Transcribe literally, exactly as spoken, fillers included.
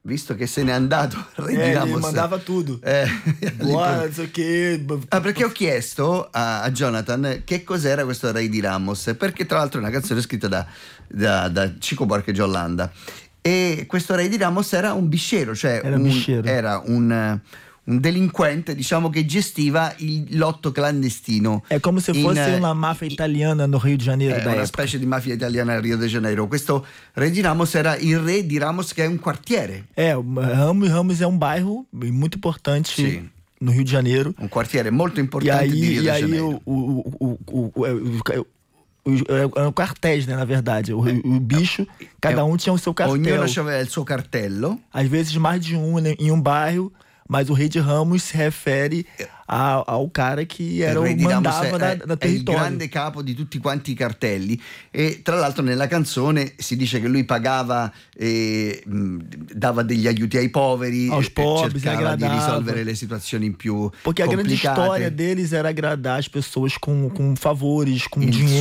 visto che se n'è andato Re É, di ele Ramos, mandava tudo. eh, Boa, não sei o quê. Ah, perché ho chiesto a, a Jonathan che cos'era questo Re di Ramos, perché tra l'altro è una canzone scritta da, da, da Chico Buarque e John Landa, e questo Re di Ramos era un bisciero, cioè Era un, bisciero. era un, un delinquente, diciamo, che gestiva il lotto clandestino. É como se in- fosse uma máfia italiana no Rio de Janeiro È da una época. specie di mafia italiana a Rio de Janeiro. Questo Re di Ramos era il Re di Ramos, che è un quartiere, É, o Ramos, Ramos é um bairro muito importante Sim. no Rio de Janeiro. un quartiere molto E importante di aí, Rio e de aí Janeiro. o, o, o, o, o, é, o- o- eram quartéis, né, na verdade. O, o bicho, cada um tinha o seu cartel. Ognuno aveva il suo cartello. Às vezes mais de um, né, em um bairro, mas o Rei de Ramos se refere a- ao cara que era Il o Re di Ramos mandava è, da, è- da è il território. grande capo di tutti quanti i cartelli, e tra l'altro nella canzone si dice che lui pagava e mh, dava degli aiuti ai poveri, Aos e- e pobres, cercava di agradava. risolvere le situazioni più Porque a grande complicate. história deles era agradar as pessoas com, com favores, com Il dinheiro.